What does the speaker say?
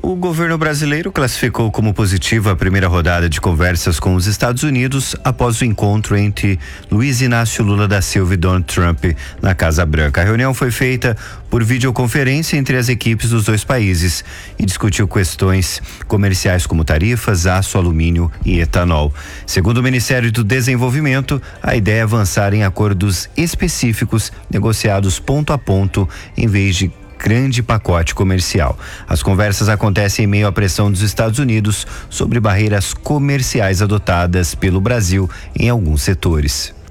O governo brasileiro classificou como positiva a primeira rodada de conversas com os Estados Unidos após o encontro entre Luiz Inácio Lula da Silva e Donald Trump na Casa Branca. A reunião foi feita por videoconferência entre as equipes dos dois países e discutiu questões comerciais como tarifas, aço, alumínio e etanol. Segundo o Ministério do Desenvolvimento, a ideia é avançar em acordos específicos negociados ponto a ponto em vez de grande pacote comercial. As conversas acontecem em meio à pressão dos Estados Unidos sobre barreiras comerciais adotadas pelo Brasil em alguns setores.